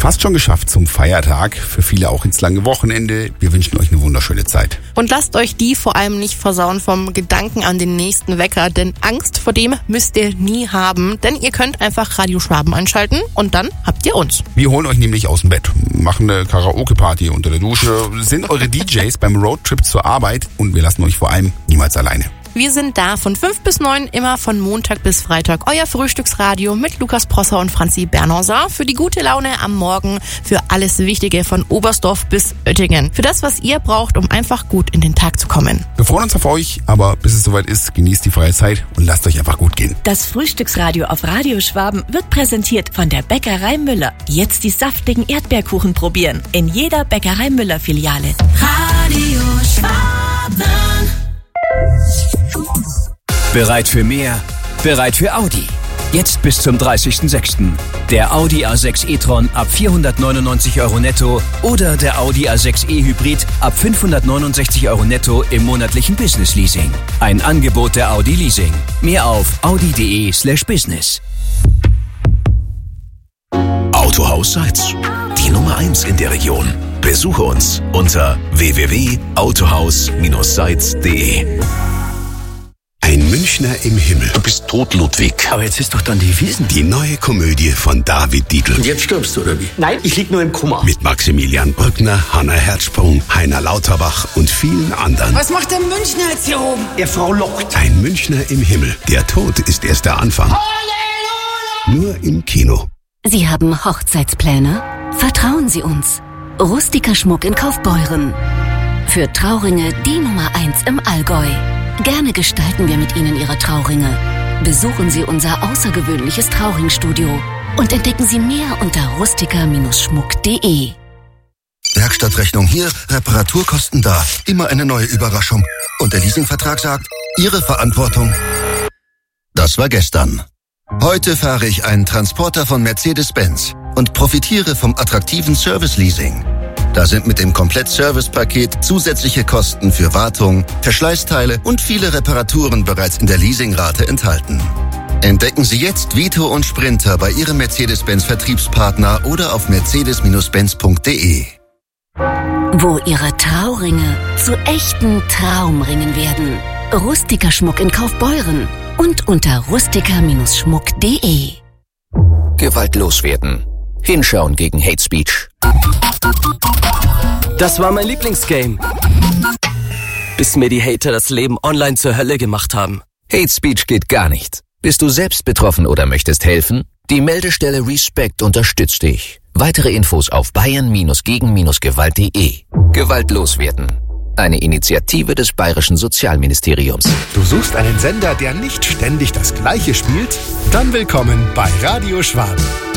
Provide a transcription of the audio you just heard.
fast schon geschafft zum Feiertag. Für viele auch ins lange Wochenende. Wir wünschen euch eine wunderschöne Zeit. Und lasst euch die vor allem nicht versauen vom Gedanken an den nächsten Wecker, denn Angst vor dem müsst ihr nie haben, denn ihr könnt einfach Radio Schwaben einschalten und dann habt ihr uns. Wir holen euch nämlich aus dem Bett, machen eine Karaoke-Party unter der Dusche, sind eure DJs beim Roadtrip zur Arbeit und wir lassen euch vor allem niemals alleine. Wir sind da von 5 bis 9, immer von Montag bis Freitag. Euer Frühstücksradio mit Lukas Prosser und Franzi Bernhauser. Für die gute Laune am Morgen, für alles Wichtige von Oberstdorf bis Oettingen. Für das, was ihr braucht, um einfach gut in den Tag zu kommen. Wir freuen uns auf euch, aber bis es soweit ist, genießt die freie Zeit und lasst euch einfach gut gehen. Das Frühstücksradio auf Radio Schwaben wird präsentiert von der Bäckerei Müller. Jetzt die saftigen Erdbeerkuchen probieren. In jeder Bäckerei Müller Filiale. Radio Schwaben. Bereit für mehr? Bereit für Audi. Jetzt bis zum 30.06. Der Audi A6 e-tron ab 499 € netto oder der Audi A6 e-Hybrid ab 569 € netto im monatlichen Business-Leasing. Ein Angebot der Audi Leasing. Mehr auf audi.de/business. Autohaus Seitz. Die Nummer 1 in der Region. Besuche uns unter www.autohaus-seitz.de. Ein Münchner im Himmel. Du bist tot, Ludwig. Aber jetzt ist doch dann die Wiesn. Die neue Komödie von David Dietl. Und jetzt stirbst du, oder wie? Nein, ich lieg nur im Koma. Mit Maximilian Brückner, Hanna Herzsprung, Heiner Lauterbach und vielen anderen. Was macht der Münchner jetzt hier oben? Er Frau lockt. Ein Münchner im Himmel. Der Tod ist erst der Anfang. Halleluja! Nur im Kino. Sie haben Hochzeitspläne? Vertrauen Sie uns. Rustiker Schmuck in Kaufbeuren. Für Trauringe die Nummer 1 im Allgäu. Gerne gestalten wir mit Ihnen Ihre Trauringe. Besuchen Sie unser außergewöhnliches Trauringstudio und entdecken Sie mehr unter rustiker-schmuck.de. Werkstattrechnung hier, Reparaturkosten da. Immer eine neue Überraschung. Und der Leasingvertrag sagt, Ihre Verantwortung. Das war gestern. Heute fahre ich einen Transporter von Mercedes-Benz und profitiere vom attraktiven Service-Leasing. Da sind mit dem Komplett-Service-Paket zusätzliche Kosten für Wartung, Verschleißteile und viele Reparaturen bereits in der Leasingrate enthalten. Entdecken Sie jetzt Vito und Sprinter bei Ihrem Mercedes-Benz-Vertriebspartner oder auf mercedes-benz.de. Wo Ihre Trauringe zu echten Traumringen werden. Rustiker Schmuck in Kaufbeuren und unter rustiker-schmuck.de. Gewalt loswerden. Hinschauen gegen Hate Speech. Das war mein Lieblingsgame. Bis mir die Hater das Leben online zur Hölle gemacht haben. Hate Speech geht gar nicht. Bist du selbst betroffen oder möchtest helfen? Die Meldestelle Respect unterstützt dich. Weitere Infos auf bayern-gegen-gewalt.de. Gewalt loswerden. Eine Initiative des Bayerischen Sozialministeriums. Du suchst einen Sender, der nicht ständig das Gleiche spielt? Dann willkommen bei Radio Schwaben.